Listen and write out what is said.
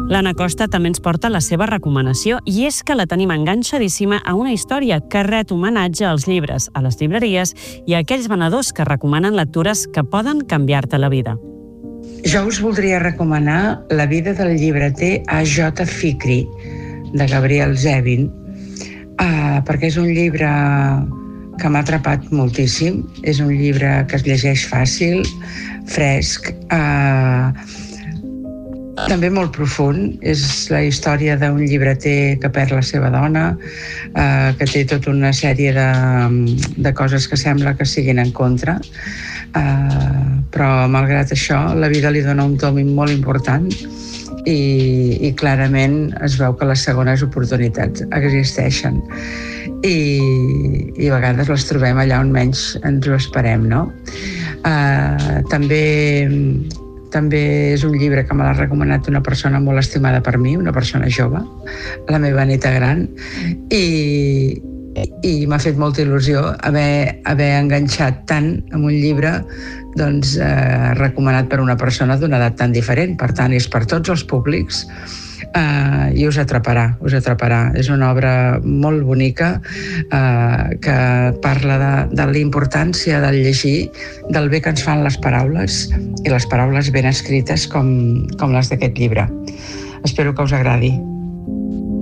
L'Anna Costa també ens porta la seva recomanació i és que la tenim enganxadíssima a una història que ret homenatge als llibres, a les llibreries i a aquells venedors que recomanen lectures que poden canviar-te la vida. Jo us voldria recomanar La vida del llibreter A.J. Fikry, de Gabriel Zevin, perquè és un llibre que m'ha atrapat moltíssim. És un llibre que es llegeix fàcil, fresc, també molt profund. És la història d'un llibreter que perd la seva dona, que té tota una sèrie de coses que sembla que siguin en contra, però malgrat això la vida li dona un tomb molt important i clarament es veu que les segones oportunitats existeixen i a vegades les trobem allà on menys ens ho esperem, no? També és un llibre que me l'ha recomanat una persona molt estimada per mi, una persona jove, la meva neta gran, i m'ha fet molta il·lusió haver enganxat tant amb un llibre recomanat per una persona d'una edat tan diferent. Per tant, és per tots els públics i us atraparà. És una obra molt bonica que parla de la importància del llegir, del bé que ens fan les paraules i les paraules ben escrites com les d'aquest llibre. Espero que us agradi.